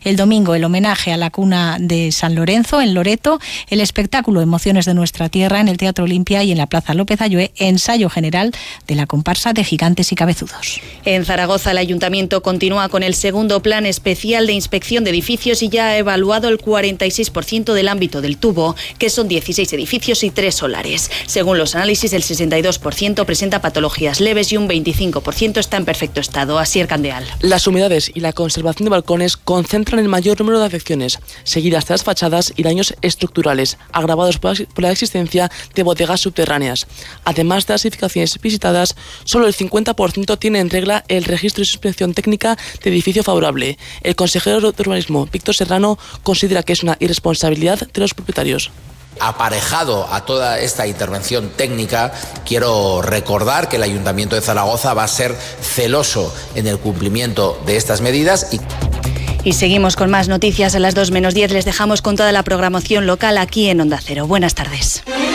El domingo, el homenaje a la cuna de San Lorenzo, en Loreto. El espectáculo Emociones de nuestra tierra, en el Teatro Olimpia y en la Plaza López Ayué. Ensayo general de la comparsa de Gigantes y Cabezudos. En Zaragoza, el Ayuntamiento continúa con el segundo plan especial de inspección de edificios y ya ha evaluado el 46% del ámbito del tubo, que son 16 edificios y 3 solares. Según los análisis, el 62% presenta patologías leves y un 25% está en perfecto estado. Asier Candeal. Las humedades y la conservación de balcones concentran el mayor número de afecciones, seguidas de las fachadas y daños estructurales, agravados por la existencia de bodegas subterráneas. Además de las edificaciones visitadas, solo el 50% tiene en regla el registro de inspección técnica de edificio favorable. El consejero de Urbanismo, Víctor Serrano, considera que es una irresponsabilidad de los propietarios. Aparejado a toda esta intervención técnica, quiero recordar que el Ayuntamiento de Zaragoza va a ser celoso en el cumplimiento de estas medidas. Y seguimos con más noticias. A las 2:10 les dejamos con toda la programación local aquí en Onda Cero. Buenas tardes.